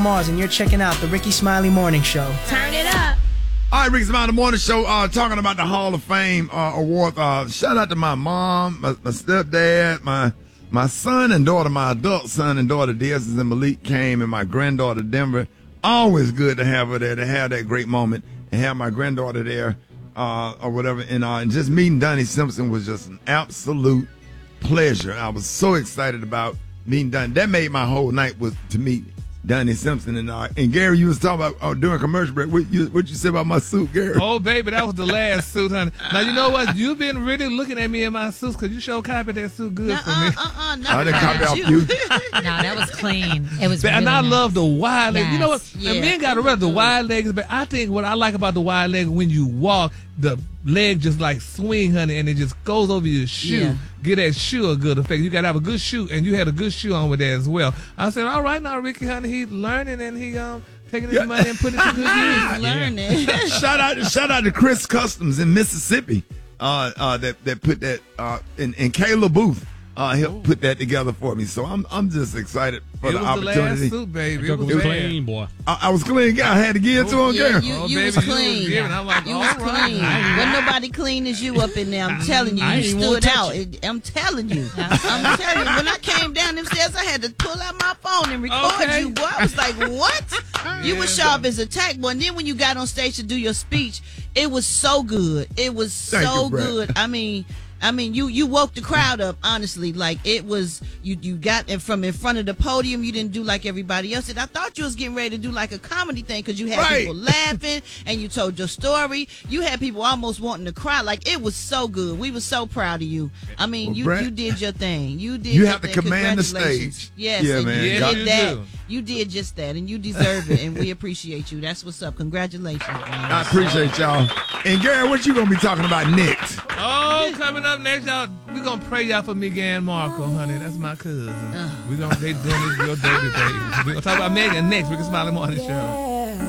Mars, and you're checking out the Ricky Smiley Morning Show. Turn it up. All right, Ricky Smiley Morning Show, talking about the Hall of Fame award. Shout out to my mom, my stepdad, my son and daughter, my adult son and daughter, Diaz and Malik came, and my granddaughter, Denver. Always good to have her there, to have that great moment, and have my granddaughter there, or whatever. And just meeting Donnie Simpson was just an absolute pleasure. I was so excited about meeting Donnie. That made my whole night was to meet Donnie Simpson. And Gary, you was talking about during commercial break. What you say about my suit, Gary? Oh, baby, that was the last suit, honey. Now, you know what? You've been really looking at me in my suits because you sure copied that suit good for me. I didn't copy off you. No, that was clean. It was And really I nice. love the wide leg. Yes. You know what? Yeah. And men got to run the wide legs, but I think what I like about the wide leg, when you walk, the leg just like swing, honey, and it just goes over your shoe. Yeah. Get that shoe a good effect. You got to have a good shoe, and you had a good shoe on with that as well. I said, all right, now, Ricky, honey, he's learning, and he taking his money and putting it to good use. Learning. Shout out to Chris Customs in Mississippi that put that and Kayla Booth helped put that together for me. So I'm just excited for the opportunity. It was the last suit, baby. It was clean, boy. I was clean. I had to give it to him, Yeah, girl. you baby, was you clean. was giving. I'm like, You all was right. clean. Wasn't nobody clean as you up in there. I'm telling you, I you ain't want stood to out. touch I'm telling you. I'm telling you. When I came down them stairs, I had to pull out my phone and record Okay. you, boy. I was like, what? You was sharp as a tack, boy. And then when you got on stage to do your speech, it was so good. It was Thank so you, Brett. good. I mean, you woke the crowd up, honestly. Like, it was, you got it from in front of the podium. You didn't do like everybody else did. I thought you was getting ready to do like a comedy thing because you had Right. people laughing and you told your story. You had people almost wanting to cry. Like, it was so good. We were so proud of you. I mean, Well, you Brett, did your thing. You did you your have to thing. command the Congratulations. stage. Yes, Yeah, and man. you Yes, did you that. do. You did just that, and you deserve it, and we appreciate you. That's what's up. Congratulations, man. I appreciate y'all. And Gary, what you gonna be talking about next? Oh, coming up next, y'all, we're going to pray y'all for Megan Markle, honey. That's my cousin. They doing this real dirty thing. We're going to talk about Megan next. Ricky Smiley Morning Show.